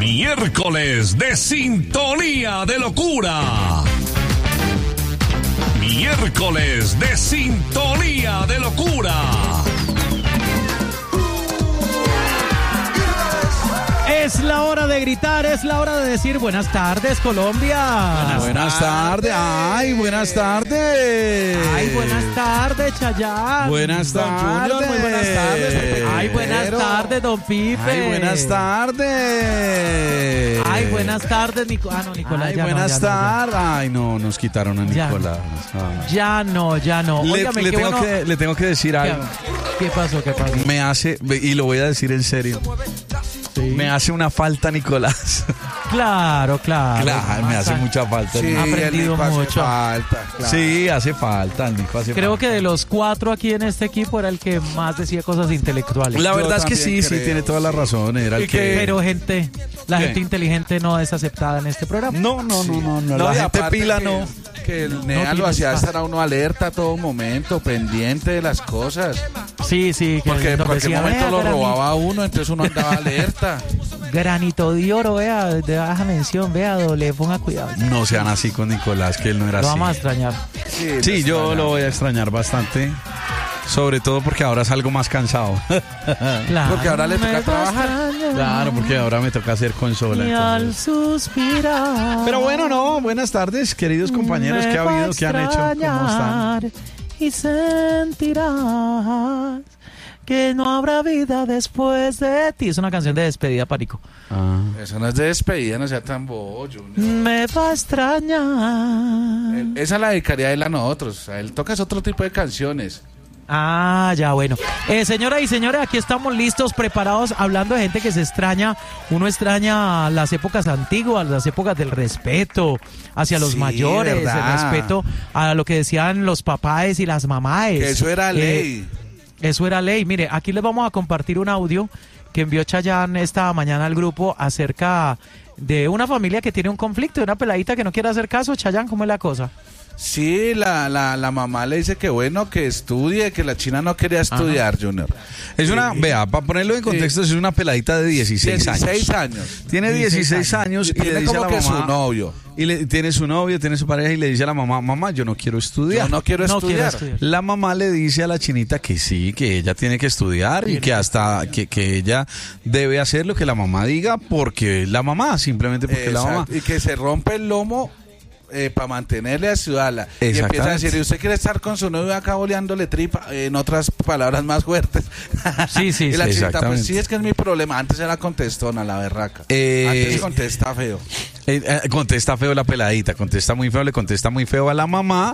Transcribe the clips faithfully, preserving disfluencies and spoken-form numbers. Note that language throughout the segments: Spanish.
Miércoles de Sintonía de Locura. Miércoles de Sintonía de Locura. Es la hora de gritar, es la hora de decir buenas tardes, Colombia. Buenas, buenas tardes. Ay, buenas tardes. Ay, buenas tardes, Chayanne. Buenas tardes. Junior, muy buenas tardes. Ay, buenas tardes, Don Pipe. Ay, buenas tardes. Ay, buenas tardes, Nico. Ah, no, Nicolás. Ay, ya buenas no, ya tardes. No, Ay, no, nos quitaron a ya Nicolás. No. Ah. Ya no, ya no. Le, Óigame, le, qué tengo bueno. que, le tengo que decir ¿Qué, algo. ¿Qué pasó? ¿Qué pasó? Me hace, y lo voy a decir en serio. Sí. Me hace una falta Nicolás. Claro, claro. Claro, me hace mucha falta. Sí, ha aprendido mucho. Falta, claro. Sí, hace falta. El Nico hace Creo falta. que de los cuatro aquí en este equipo era el que más decía cosas intelectuales. La verdad Yo es que sí, creo. sí, tiene toda la razón. Era el que... Pero gente, la ¿Qué? gente inteligente no es aceptada en este programa. No, no, no, no, no. No, la y gente aparte pila que, no. Que el NEA No lo hacía tienes estar a uno alerta a todo momento, pendiente de las cosas. Sí, sí. Que Porque en nos cualquier decía, momento "Vea, lo granito, robaba a uno, entonces uno andaba alerta. Granito de oro, vea, de baja mención, vea, doble, ponga cuidado. No sean así con Nicolás, que él no era Lo así. vamos a extrañar. Sí, Sí, yo extrañaba. lo voy a extrañar bastante. Sobre todo porque ahora salgo más cansado. Claro, Porque ahora le me toca va a trabajar. extrañar. Claro, porque ahora me toca hacer consola. Y al entonces. suspirar. Pero bueno, no, buenas tardes, queridos compañeros. me ¿Qué ha va a habido? ¿Qué han hecho? ¿Cómo están? extrañar Y sentirás que no habrá vida después de ti. Es una canción de despedida, Parico. Ah. Eso no es de despedida, no sea tan bobo, Junior. Me va a extrañar. Él- Esa la dedicaría él a nosotros. A él tocas otro tipo de canciones. Ah, ya, bueno. Eh, señoras y señores, aquí estamos listos, preparados, hablando de gente que se extraña. Uno extraña las épocas antiguas, las épocas del respeto hacia los Sí, mayores, verdad. el respeto a lo que decían los papás y las mamás. Que eso era Eh, ley. Eso era ley. Mire, aquí les vamos a compartir un audio que envió Chayanne esta mañana al grupo acerca de una familia que tiene un conflicto, de una peladita que no quiere hacer caso. Chayanne, ¿cómo es la cosa? Sí, la, la, la mamá le dice que bueno, que estudie, que la china no quería estudiar, Junior. Es una, vea, para ponerlo en contexto, es una peladita de dieciséis años. dieciséis años. Tiene dieciséis años y, Y le tiene dice como a la que mamá. su novio. Y le, tiene su novio, tiene su pareja y le dice a la mamá, mamá, yo no quiero estudiar. Yo no quiero No estudiar. quiero estudiar. La mamá le dice a la chinita que sí, que ella tiene que estudiar y que hasta que, que ella debe hacer lo que la mamá diga porque es la mamá, simplemente porque es la mamá. Exacto. Y que se rompe el lomo eh, para mantenerle a estudiarla. Y empieza a Exactamente. decir, ¿usted quiere estar con su novio acá boleándole tripa? Eh, en otras palabras más fuertes. Sí, sí, Y la sí, chinita, exactamente. pues sí, es que es mi problema. Antes era contestona, la berraca. Eh, Antes contesta feo. Eh, eh, contesta feo la peladita, contesta muy feo, le contesta muy feo a la mamá,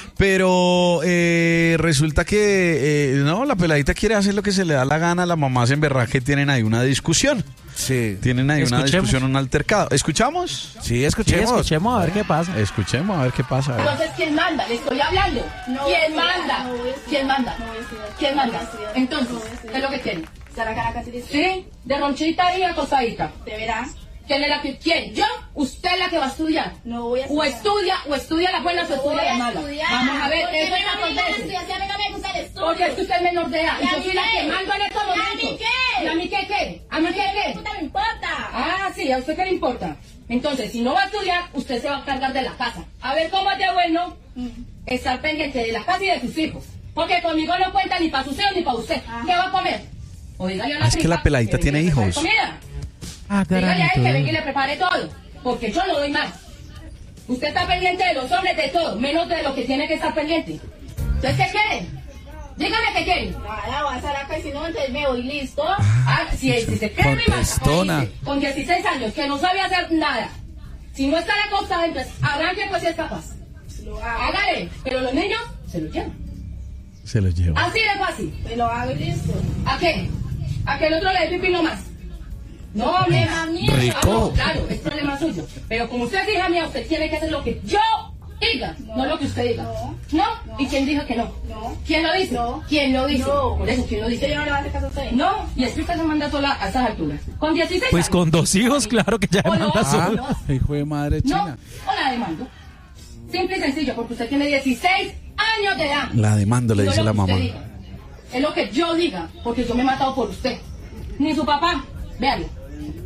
pero eh, resulta que eh, no, la peladita quiere hacer lo que se le da la gana, la mamá se emberraja y tienen ahí una discusión. Sí. Tienen ahí una Escuchemos. discusión, un altercado. ¿Escuchamos? Sí, Sí, escuchemos. escuchemos a ver qué pasa. Escuchemos a ver qué pasa. a ver. Entonces, ¿quién manda? Le estoy hablando. No voy a ¿Quién estudiar, manda? no voy a estudiar. ¿Quién manda? No voy a estudiar. ¿Quién No manda? voy a estudiar. Entonces, No voy a estudiar. ¿qué es lo que quiere? Estar acá en la casa y ¿Sí? ¿De ronchita y acosadita? ¿De veras? ¿Quién es la que, quién? ¿Yo? ¿Usted es la que va a estudiar? No voy a O estudiar. estudia, o estudia las buenas o No voy estudia a las malas. estudiar. Vamos a ver, Porque eso no es me obligan a acontece. estudiar, si a mí no me gusta el estudio. Porque es que usted es menor de edad. ¿Y a Yo mí soy la qué? que mando en estos ¿Y a mí momentos. qué? ¿Y a mí qué qué? ¿A mí qué qué? Puta, me importa. Ah, sí, ¿a usted qué le importa? Entonces, si no va a estudiar, usted se va a cargar de la casa. A ver cómo es de bueno estar pendiente de la casa y de sus hijos. Porque conmigo no cuenta ni para sus hijos ni para usted. Ajá. ¿Qué va a comer? O dígale a la Ah, es que tripa la peladita que venga tiene y prepare hijos. comida. Ah, Dígale a él granito. que venga y le prepare todo. Porque yo no doy más. Usted está pendiente de los hombres, de todo, menos de lo que tiene que estar pendiente. ¿Entonces qué quiere? Dígame qué quiere. Nada, voy a estar acá y si no, entonces me voy, listo. Ah, si, si se cree mi masa, Contestona. dice, con dieciséis años, que no sabía hacer nada. Si no está acostada, entonces arranque pues si es capaz. Lo hago. Hágale, pero los niños se los llevan. Se lo lleva. Así de fácil. Me lo hago y listo. ¿A qué? ¿A que el otro le dé pipí nomás? No, problema mío. Rico. Ah, no, claro, es problema suyo. Pero como usted es hija mía, usted tiene que hacer lo que yo diga, no, No. lo que usted diga. No. ¿No? No. ¿Y quién dijo que no? No. ¿Quién lo dice? No. ¿Quién lo dice? No. Por eso, ¿quién lo dice? Yo no le voy a hacer caso a usted. No, y es que usted se manda sola a esas alturas. Con dieciséis Pues años. con dos hijos, claro que ya O lo manda hace, solo. o no. Hijo de madre No, china. o la demando. Simple y sencillo, porque usted tiene dieciséis años de edad. La demando, le Y no dice lo la que usted mamá. diga. Es lo que yo diga, porque yo me he matado por usted. Ni su papá, véalo.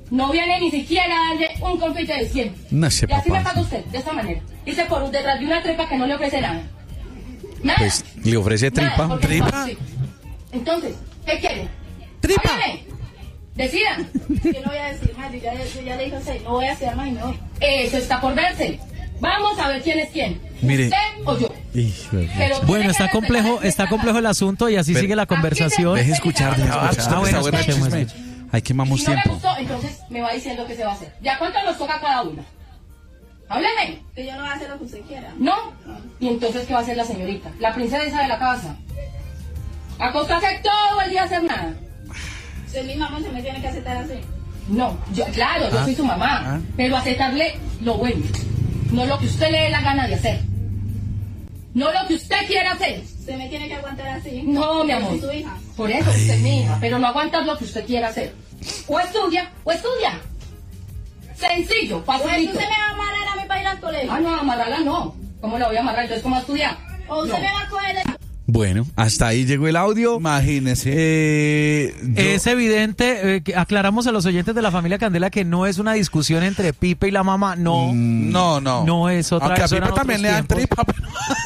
no viene ni siquiera a darle un confite de cien. No sé, y así papá. me paga usted, de esta manera. Dice por detrás de una trepa que no le ofrece nada. Nada. Pues le ofrece Nada, tripa. porque ¿Tripa? no, sí. Entonces, ¿qué quieren? ¿Tripa? Háblame. Decidan. Yo no voy a decir más, yo ya, yo ya le dije a usted, no voy a hacer más y no. Eso está por verse. Vamos a ver quién es quién. Mire. ¿Usted o yo? Hijo de- Pero tiene Bueno, que está respetar complejo, esta está casa. complejo el asunto y así Pero- sigue la conversación. Aquí se Deje escuchar, deje respeta. escuchar. Ah, bueno, Está bueno el escuchemos, chisme. escuchemos. Ay, quemamos Si no le tiempo. gustó, entonces me va diciendo qué se va a hacer. ¿Ya cuánto nos toca a cada uno? Hábleme. Que yo no voy a hacer lo que usted quiera. ¿No? ¿Y entonces qué va a hacer la señorita? La princesa de la casa. Acostarse todo el día a hacer nada. Usted mi mamá se me tiene que aceptar así. No, yo, claro, yo soy su mamá. ah. Pero aceptarle lo bueno. No lo que usted le dé la gana de hacer. No lo que usted quiera hacer. Usted me tiene que aguantar así. No, mi Yo amor. soy su hija. Por eso usted es mi hija. Pero no aguantas lo que usted quiera hacer. O estudia, o estudia. Sencillo, Pues facilito. usted me va a amarrar a mí para ir al colegio. Ah, no, amarrarla no. ¿Cómo la voy a amarrar? Entonces, ¿cómo va a estudiar? O usted No. me va a coger de... Bueno, hasta ahí llegó el audio. Imagínese. Eh, yo- Es evidente, eh, que aclaramos a los oyentes de la familia Candela que no es una discusión entre Pipe y la mamá, no. No, no. No es otra- Aunque a eso Pipe eran también le otros dan tiempos. tripa. pero-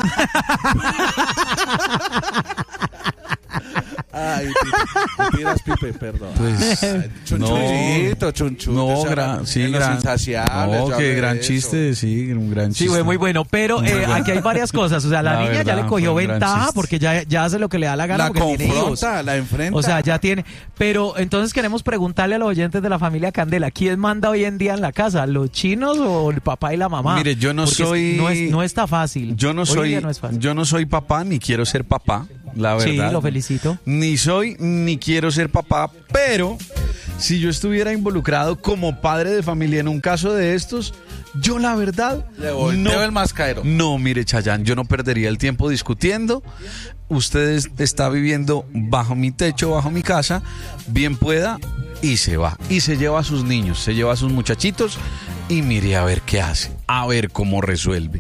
Ay, Pipe. Mentiras, Pipe, perdón. Pues, Ay, chunchudito, no, chunchudito. no, esa- gran, sí, en los gran, insaciables, no, yo qué hablé gran de eso. chiste, sí, un gran chiste. Sí, fue muy bueno, pero Muy eh, bueno. aquí hay varias cosas. O sea, la, La niña ya verdad, le cogió fue un gran ventaja chiste. porque ya, ya hace lo que le da la gana. La porque tiene hijos. confronta, la enfrenta. O sea, ya tiene. Pero entonces queremos preguntarle a los oyentes de la familia Candela, ¿quién manda hoy en día en la casa? ¿Los chinos o el papá y la mamá? Mire, yo no Porque es- soy- no, es- no está fácil. Yo no Hoy en soy, día no es fácil. yo no soy papá ni quiero ser papá, la Sí, verdad. lo felicito. Ni soy ni quiero ser papá, pero si yo estuviera involucrado como padre de familia en un caso de estos, yo la verdad Le volteo el mascadero. No, mire, Chayán, yo no perdería el tiempo discutiendo. Usted es- está viviendo bajo mi techo, bajo mi casa, bien pueda, y se va. Y se lleva a sus niños, se lleva a sus muchachitos y mire a ver qué hace, a ver cómo resuelve.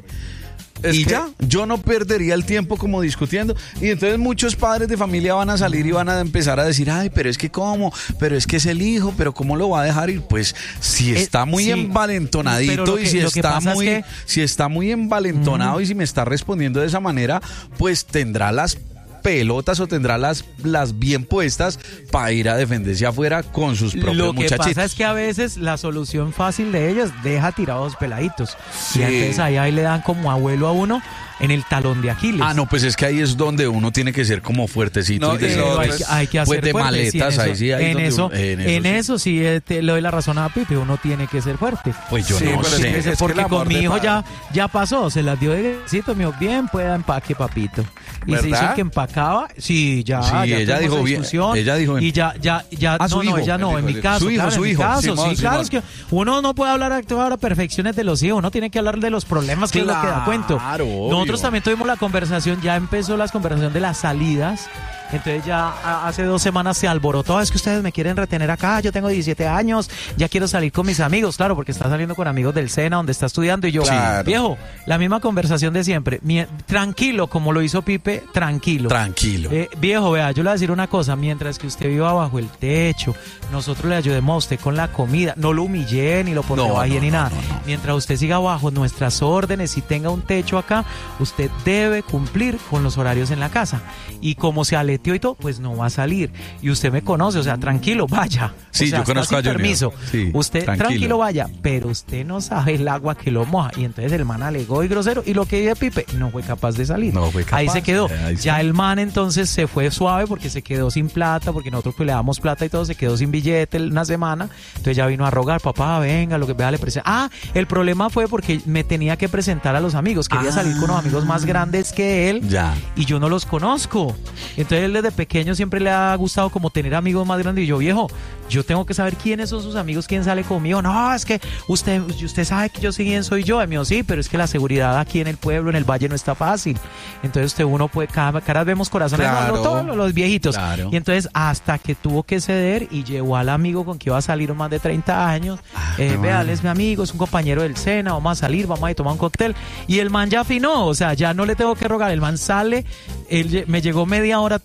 Es y que- ya, yo no perdería el tiempo como discutiendo. Y entonces muchos padres de familia van a salir y van a empezar a decir, ay, pero es que cómo, pero es que es el hijo, pero cómo lo va a dejar ir. Pues si Eh, está muy sí, envalentonadito pero lo y que- si lo que está pasa es muy, que- si está muy envalentonado y si me está respondiendo de esa manera, pues tendrá las pelotas o tendrá las, las bien puestas para ir a defenderse afuera con sus propios Lo que muchachitos. pasa es que a veces la solución fácil de ellos deja tirados peladitos. Sí. Y entonces ahí, ahí le dan como abuelo a uno en el talón de Aquiles. Ah, no, pues es que ahí es donde uno tiene que ser como fuertecito. No, y de- y lo Pero otro hay, es- que- hay que hacer pues de fuerte, maletas, sí, en ahí eso, sí, ahí en, donde eso, uno- en eso en sí. eso sí eh, te- le doy la razón a Pipe, uno tiene que ser fuerte. Pues yo Sí, no pero es sé. que- es que Porque el amor con mi de hijo padre. ya, ya pasó, se las dio de besito, me dijo, bien, pueda empaque, papito. Y se hizo ¿Verdad? el que empacaba, sí, ya, Sí, ya ella tuvimos dijo esa bien, discusión, ella dijo bien. y ya, ya, ya, Ah, su no, no, hijo, ella no, el en hijo, mi el- caso, su hijo, claro, su en mi hijo. caso, Simón, sí, claro, Simón. es que uno no puede hablar ahora perfecciones de los hijos, uno tiene que hablar de los problemas que es lo que da cuento. Claro, obvio. Nosotros también tuvimos la conversación, ya empezó la conversación de las salidas. Entonces ya a- hace dos semanas se alborotó, es que ustedes me quieren retener acá, yo tengo diecisiete años, ya quiero salir con mis amigos, claro, porque está saliendo con amigos del SENA, donde está estudiando, y yo, Claro. viejo, la misma conversación de siempre, mi- tranquilo, como lo hizo Pipe, tranquilo. Tranquilo. Eh, viejo, vea, yo le voy a decir una cosa, mientras que usted viva bajo el techo, nosotros le ayudemos a usted con la comida, no lo humillé, ni lo pone No, bajé, no, ni no, nada. no, no. Mientras usted siga bajo nuestras órdenes y tenga un techo acá, usted debe cumplir con los horarios en la casa. Y como se aleteó y todo, pues no va a salir. Y usted me conoce, o sea, tranquilo, vaya. Sí, O sea, yo está conozco sin a Junior. permiso. Sí, usted tranquilo. tranquilo. vaya, pero usted no sabe el agua que lo moja. Y entonces el man alegó y grosero. Y lo que dice Pipe, no fue capaz de salir. No fue capaz. Ahí se quedó. Eh, ahí Ya está. el man entonces se fue suave porque se quedó sin plata, porque nosotros pues le damos plata y todo, se quedó sin billete una semana. Entonces ya vino a rogar, papá, venga, lo que vea le presenta. Ah, el problema fue porque me tenía que presentar a los amigos. Quería Ah. salir con los amigos más grandes que él. Ya. Y yo no los conozco. Entonces él desde pequeño siempre le ha gustado como tener amigos más grandes. Y yo, viejo, yo tengo que saber quiénes son sus amigos, quién sale conmigo. No, es que usted, usted sabe que yo sé quién soy yo. Y me dijo, sí, pero es que la seguridad aquí en el pueblo, en el valle, no está fácil. Entonces usted uno puede, cada, cada vez vemos corazones, Claro. no, todos los, los viejitos. Claro. Y entonces hasta que tuvo que ceder y llevó al amigo con que iba a salir más de treinta años. Ah, eh, no, vea, él man. es mi amigo, es un compañero del SENA, vamos a salir, vamos a ir a tomar un cóctel. Y el man ya afinó, o sea, ya no le tengo que rogar. El man sale, él lle- me llegó media hora tarde.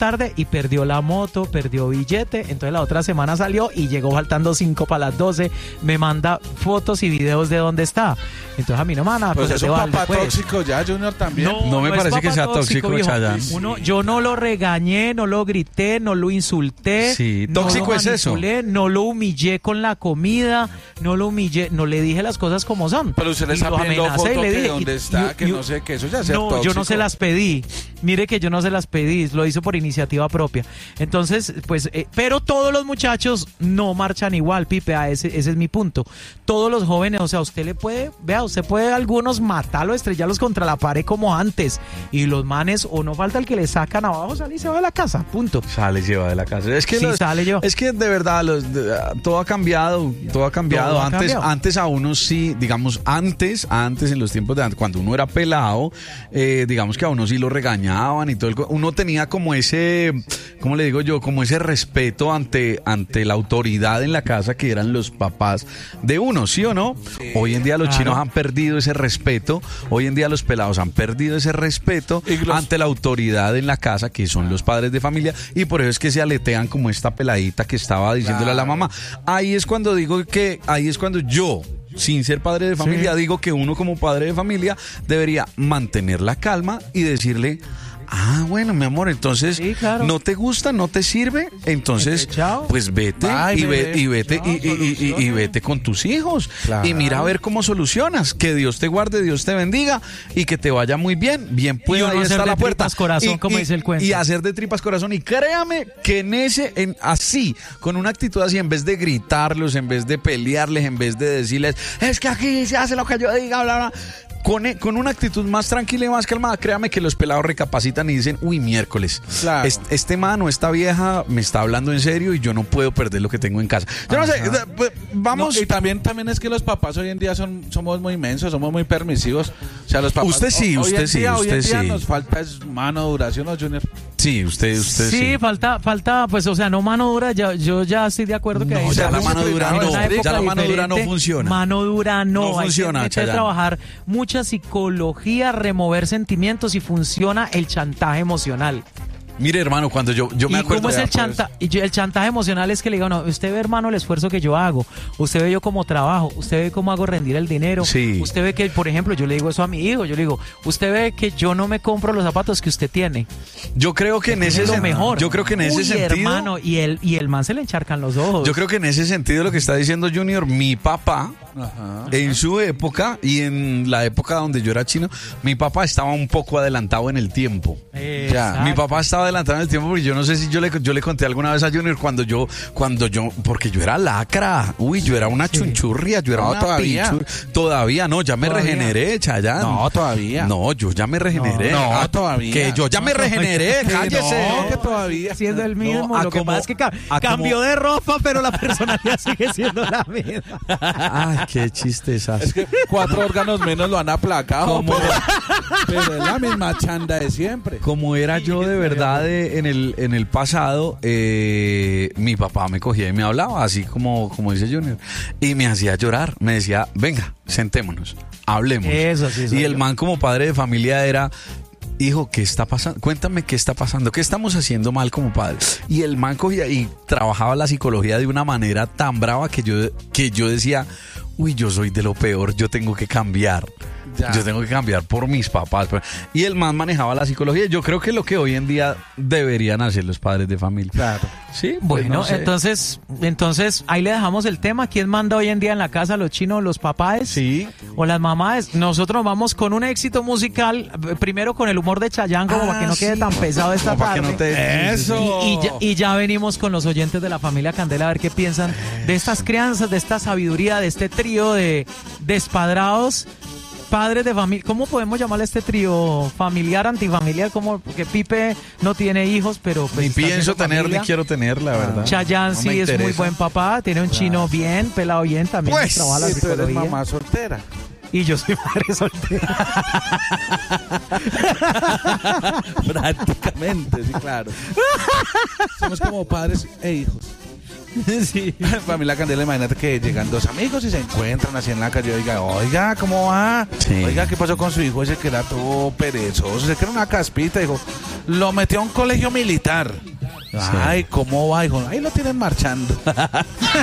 tarde y perdió la moto, perdió billete. Entonces la otra semana salió y llegó faltando cinco para las doce. Me manda fotos y videos de dónde está. Entonces a mí no me van a Pues cosas es de un balde, papá pues. tóxico ya, Junior, también. No me es parece que papá sea tóxico, viejo. Chayanne. Uno, yo no lo regañé, no lo grité, no lo insulté. Sí, no tóxico lo es eso. manipulé, no lo humillé con la comida, no lo humillé, no le dije las cosas como son. Pero usted le Y está lo pidiendo amenacé foto y le que dije, dónde y- está, y- que y- no sé qué, eso ya es ser No, yo no tóxico. se las pedí. Mire que yo no se las pedí, lo hizo por iniciativa propia. Entonces, pues, eh, pero todos los muchachos no marchan igual, Pipe, a ese, ese es mi punto. Todos los jóvenes, o sea, usted le puede, vea, usted puede a algunos matarlos, estrellarlos contra la pared como antes. Y los manes, o no falta el que le sacan abajo, sale y se va de la casa, punto. Sale, lleva de la casa. Es que, Sí, los- sale, lleva. es que de verdad los- de- todo ha cambiado, todo ha cambiado. Todo ha antes, cambiado. antes a uno sí, digamos, antes, antes en los tiempos de antes, cuando uno era pelado, eh, digamos que a uno sí lo regañaban y todo el, co- uno tenía como ese, ¿cómo le digo yo? Como ese respeto ante, ante la autoridad en la casa que eran los papás de uno, ¿sí o no? Hoy en día los Claro. chinos han perdido ese respeto, hoy en día los pelados han perdido ese respeto Y los- ante la autoridad en la casa, que son los padres de familia, y por eso es que se aletean como esta peladita que estaba diciéndole a la mamá. Ahí es cuando digo que, ahí es cuando yo, sin ser padre de familia, digo que uno como padre de familia debería mantener la calma y decirle: ah, bueno, mi amor, entonces Sí, claro. no te gusta, no te sirve, entonces Entonces, chao. pues vete Bye, y, ve- bebé. y vete Chao, y, y- y- y- y vete con tus hijos Claro. y mira a ver cómo solucionas. Que Dios te guarde, Dios te bendiga y que te vaya muy bien. Bien pueda, uno ahí hacer está de la puerta. tripas corazón, como dice el cuento. Y hacer de tripas corazón. Y créame que en ese, en así, con una actitud así, en vez de gritarlos, en vez de pelearles, en vez de decirles, es que aquí se hace lo que yo diga, bla, bla. Con, e- con una actitud más tranquila y más calmada, créame que los pelados recapacitan y dicen: uy, miércoles, Claro. es- este man o esta vieja me está hablando en serio y yo no puedo perder lo que tengo en casa. Yo no sé, eh, pues, vamos. No, y también, también es que los papás hoy en día son, somos muy inmensos, somos muy permisivos. O sea, los papás. Usted sí, hoy usted en sí, día, Hoy en usted día sí. nos falta es mano dura, ¿sí o no, Junior? Sí, usted, usted Sí, sí. falta, falta, pues, o sea, no mano dura, ya, yo ya estoy de acuerdo que No, hay- ya la es mano dura una no, época ya la mano dura no diferente. funciona. Mano dura no, No hay funciona, que meter, Chayanne. trabajar mucha psicología, remover sentimientos y funciona el chantaje emocional. Mire, hermano, cuando yo, yo me ¿Y acuerdo. cómo es ya, el pues, chantaje? El chantaje emocional es que le digo, no, usted ve, hermano, el esfuerzo que yo hago, usted ve yo cómo trabajo, usted ve cómo hago rendir el dinero, Sí. usted ve que, por ejemplo, yo le digo eso a mi hijo, yo le digo, usted ve que yo no me compro los zapatos que usted tiene. Yo creo que en ese Es lo sen- mejor. Yo creo que en ese Uy, sentido. hermano, y el, y el man se le encharcan los ojos. Yo creo que en ese sentido lo que está diciendo Junior, mi papá, Ajá. en su época y en la época donde yo era chino, mi papá estaba un poco adelantado en el tiempo. Exacto. Mi papá estaba adelantado en el tiempo porque yo no sé si yo le, yo le conté alguna vez a Junior cuando yo, cuando yo, porque yo era lacra, uy, yo era una chunchurria, yo era No, una todavía. pinchur- todavía no, ya me Todavía. regeneré, Chayanne. No, todavía. No, yo ya me regeneré. No, Ah, todavía. Que yo ya me regeneré, Que cállese. no, que todavía. Siendo el mismo, No, a lo que como- pasa es que ca- a como- cambió de ropa, pero la personalidad sigue siendo la misma. Ay, qué chistesas. Es que cuatro órganos menos lo han aplacado, ¿Cómo? pero, pero es la misma chanda de siempre. Como era yo de verdad eh, en el en el pasado, eh, mi papá me cogía y me hablaba, así como, como dice Junior, y me hacía llorar, me decía, venga, sentémonos, hablemos. Eso sí soy y el yo. man como padre de familia era: hijo, ¿qué está pasando? Cuéntame qué está pasando, qué estamos haciendo mal como padres. Y el man cogía y trabajaba la psicología de una manera tan brava que yo, que yo decía, uy, yo soy de lo peor, yo tengo que cambiar. Ya. Yo tengo que cambiar por mis papás. Y el man manejaba la psicología. Yo creo que lo que hoy en día deberían hacer los padres de familia. Claro. Sí, pues Bueno, no sé. entonces, entonces ahí le dejamos el tema. ¿Quién manda hoy en día en la casa? ¿Los chinos, los papás? Sí. ¿O las mamás? Nosotros vamos con un éxito musical, eh, primero con el humor de Chayanne, como Ah, para que no quede sí. tan pesado esta Como para que tarde. no te- Eso. Y, y ya, y ya venimos con los oyentes de la familia Candela a ver qué piensan de estas crianzas, de esta sabiduría, de este trío de despadrados, padres de familia. ¿Cómo podemos llamarle a este trío? Familiar, antifamiliar, como porque Pipe no tiene hijos, pero pues Ni está pienso haciendo tener familia. ni quiero tener, la verdad. Chayanne No sí me es muy interesa. buen papá, tiene un chino bien, pelado bien, también Pues, trabaja la Y tú eres psicología. mamá soltera. Y yo soy madre soltera. Prácticamente, sí, claro. Somos como padres e hijos. Sí. Para mí la candela, imagínate que llegan dos amigos y se encuentran así en la calle. Oiga, oiga, ¿cómo va? Sí. Oiga, ¿qué pasó con su hijo ese que era todo perezoso? Ese que era una caspita, dijo. Lo metió a un colegio militar. Ay, ¿cómo va, hijo? Ahí lo tienen marchando.